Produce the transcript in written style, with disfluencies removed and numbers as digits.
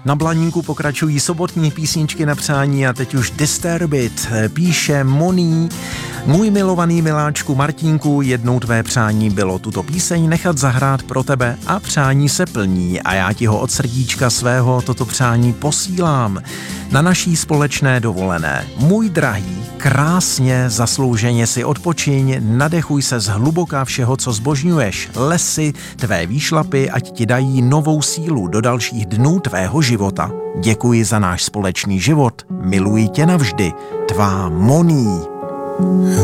Na Blaníku pokračují sobotní písničky na přání a teď už Disturbed. Píše Moni: Můj milovaný miláčku Martínku, jednou tvé přání bylo tuto píseň nechat zahrát pro tebe a přání se plní a já ti ho od srdíčka svého toto přání posílám. Na naší společné dovolené. Můj drahý, krásně, zaslouženě si odpočiň, nadechuj se zhluboka všeho, co zbožňuješ. Lesy, tvé výšlapy, ať ti dají novou sílu do dalších dnů tvého života. Děkuji za náš společný život, miluji tě navždy, tvá Moni.